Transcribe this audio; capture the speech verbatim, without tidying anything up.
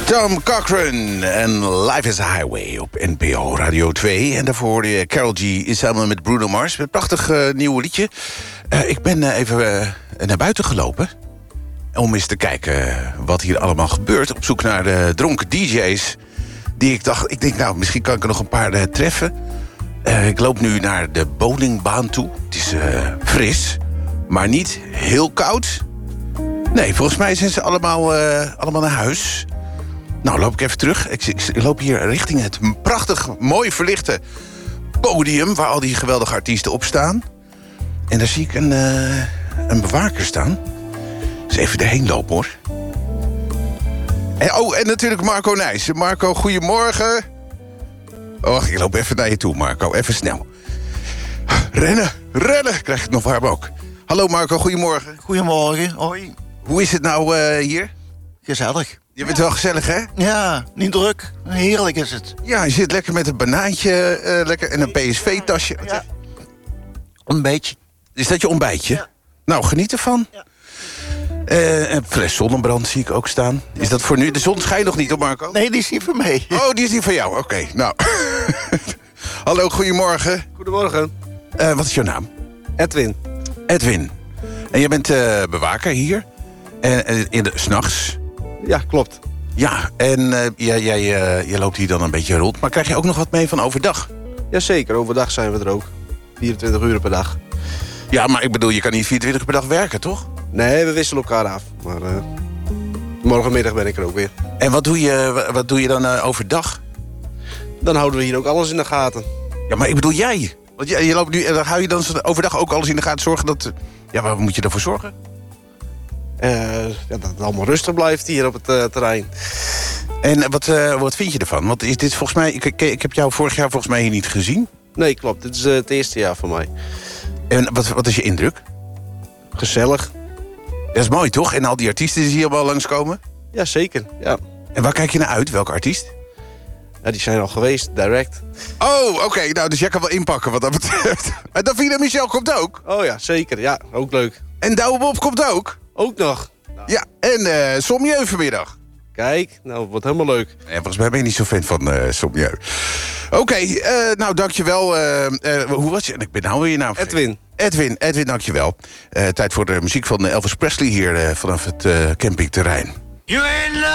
Tom Cochrane en Life is a Highway op N P O Radio twee. En daarvoor hoorde je Karol G samen met Bruno Mars. Met een prachtig uh, nieuw liedje. Uh, ik ben uh, even uh, naar buiten gelopen. Om eens te kijken wat hier allemaal gebeurt. Op zoek naar de dronken D J's. Die ik dacht, ik denk nou, misschien kan ik er nog een paar uh, treffen. Uh, ik loop nu naar de bowlingbaan toe. Het is uh, fris, maar niet heel koud. Nee, volgens mij zijn ze allemaal, uh, allemaal naar huis. Nou, loop ik even terug. Ik, ik, ik loop hier richting het prachtig, mooi verlichte podium... waar al die geweldige artiesten op staan. En daar zie ik een, uh, een bewaker staan. Dus even erheen lopen, hoor. En, oh, en natuurlijk Marco Nijs. Marco, goedemorgen. Oh, ik loop even naar je toe, Marco. Even snel. Rennen, rennen. Krijg ik nog warm ook. Hallo Marco, goedemorgen. Goedemorgen, hoi. Hoe is het nou uh, hier? Gezellig. Je bent wel gezellig, hè? Ja, niet druk. Heerlijk is het. Ja, je zit lekker met een banaantje uh, lekker, en een P S V-tasje. Ja. Een beetje. Is dat je ontbijtje? Ja. Nou, geniet ervan. Ja. Uh, een fles zonnebrand zie ik ook staan. Is dat voor nu? De zon schijnt nog niet op, Marco? Nee, die is niet voor mij. Oh, die is niet van jou. Oké, okay, nou. Hallo, goedemorgen. Goedemorgen. Uh, wat is jouw naam? Edwin. Edwin. En jij bent uh, bewaker hier? En uh, in de, 's nachts? Ja, klopt. Ja, en uh, jij, jij, uh, jij loopt hier dan een beetje rond. Maar krijg je ook nog wat mee van overdag? Jazeker, overdag zijn we er ook. vierentwintig uur per dag. Ja, maar ik bedoel, je kan niet vierentwintig uur per dag werken, toch? Nee, we wisselen elkaar af. Maar uh, morgenmiddag ben ik er ook weer. En wat doe je, wat doe je dan uh, overdag? Dan houden we hier ook alles in de gaten. Ja, maar ik bedoel jij. Want je, je loopt nu, dan hou je dan overdag ook alles in de gaten, zorgen dat... Ja, waar moet je ervoor zorgen? Uh, ja, dat het allemaal rustig blijft hier op het uh, terrein. En wat, uh, wat vind je ervan? Want is dit volgens mij... Ik, ik, ik heb jou vorig jaar volgens mij hier niet gezien. Nee, klopt. Dit is uh, het eerste jaar voor mij. En wat, wat is je indruk? Gezellig. Dat is mooi, toch? En al die artiesten die hier al langskomen? Ja, zeker. Ja. En waar kijk je naar uit? Welke artiest? Ja, die zijn al geweest, direct. Oh, oké. Okay. Nou, dus jij kan wel inpakken wat dat betreft. En Davina Michel komt ook? Oh ja, zeker. Ja, ook leuk. En Douwe Bob komt ook? Ook nog. Nou. Ja, en uh, Sommieu vanmiddag. Kijk, nou, wordt helemaal leuk. Ja, volgens mij ben je niet zo fan van uh, Sommieu. Oké, okay, uh, nou, dankjewel. Uh, uh, hoe was je? Ik ben nou weer je naam vergeten. Edwin. Edwin, Edwin, dankjewel. Uh, tijd voor de muziek van Elvis Presley hier uh, vanaf het uh, campingterrein. You ain't